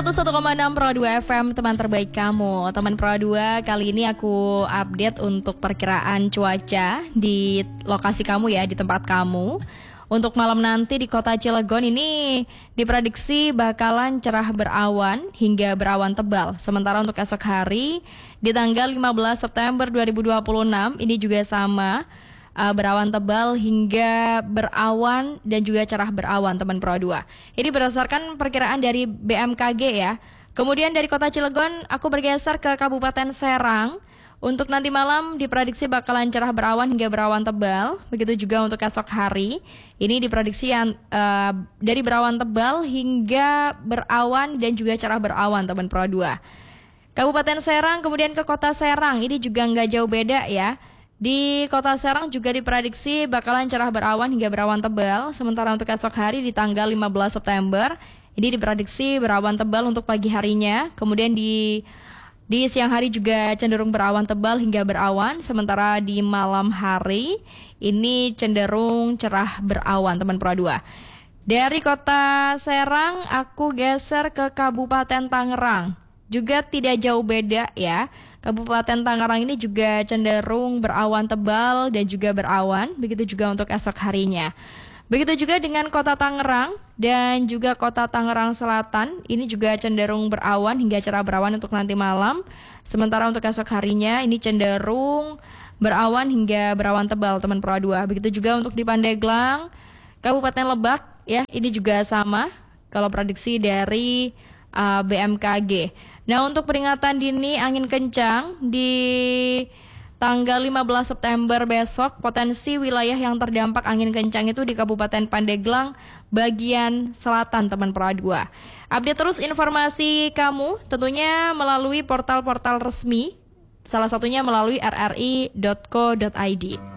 101,6 Pro 2 FM, teman terbaik kamu. Teman Pro 2, kali ini aku update untuk perkiraan cuaca di lokasi kamu ya, di tempat kamu. Untuk malam nanti di kota Cilegon ini diprediksi bakalan cerah berawan hingga berawan tebal. Sementara untuk esok hari di tanggal 15 September 2026 ini juga sama, berawan tebal hingga berawan dan juga cerah berawan, teman Pro 2. Ini berdasarkan perkiraan dari BMKG ya. Kemudian dari kota Cilegon aku bergeser ke Kabupaten Serang. Untuk nanti malam diprediksi bakalan cerah berawan hingga berawan tebal. Begitu juga untuk esok hari. Ini diprediksi dari berawan tebal hingga berawan dan juga cerah berawan, teman Pro 2. Kabupaten Serang kemudian ke kota Serang, ini juga nggak jauh beda ya. Di kota Serang juga diprediksi bakalan cerah berawan hingga berawan tebal. Sementara untuk esok hari di tanggal 15 September ini diprediksi berawan tebal untuk pagi harinya. Kemudian di siang hari juga cenderung berawan tebal hingga berawan. Sementara di malam hari ini cenderung cerah berawan, teman Pro 2. Dari kota Serang aku geser ke Kabupaten Tangerang. Juga tidak jauh beda ya. Kabupaten Tangerang ini juga cenderung berawan tebal dan juga berawan. Begitu juga untuk esok harinya. Begitu juga dengan kota Tangerang dan juga kota Tangerang Selatan. Ini juga cenderung berawan hingga cerah berawan untuk nanti malam. Sementara untuk esok harinya ini cenderung berawan hingga berawan tebal, teman Pro 2. Begitu juga untuk di Pandeglang, Kabupaten Lebak ya. Ini juga sama kalau prediksi dari BMKG. Nah, untuk peringatan dini angin kencang di tanggal 15 September besok, potensi wilayah yang terdampak angin kencang itu di Kabupaten Pandeglang bagian selatan, teman Pro 2. Update terus informasi kamu tentunya melalui portal-portal resmi, salah satunya melalui rri.co.id.